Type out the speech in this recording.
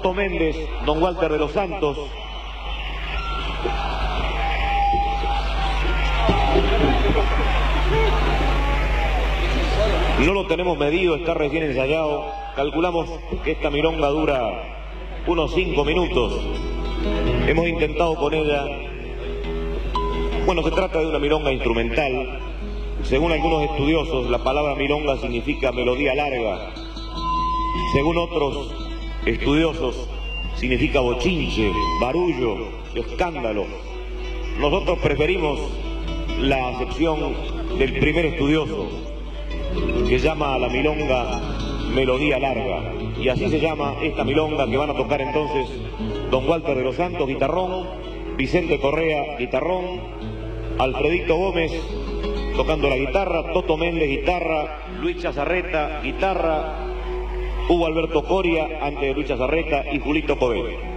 Toto Méndez, don Walter de los Santos. No lo tenemos medido, está recién ensayado. Calculamos que esta milonga dura unos 5 minutos. Hemos intentado con ella... Bueno, se trata de una milonga instrumental. Según algunos estudiosos, la palabra milonga significa melodía larga. Según otros estudiosos, significa bochinche, barullo, escándalo. Nosotros preferimos la acepción del primer estudioso, que llama a la milonga melodía larga. Y así se llama esta milonga que van a tocar entonces don Walter de los Santos, guitarrón, Vicente Correa, guitarrón, Alfredito Gómez tocando la guitarra, Toto Méndez, guitarra, Luis Chazarreta, guitarra, Hugo Alberto Coria, antes de Luis Chazarreta, y Julito Covelli.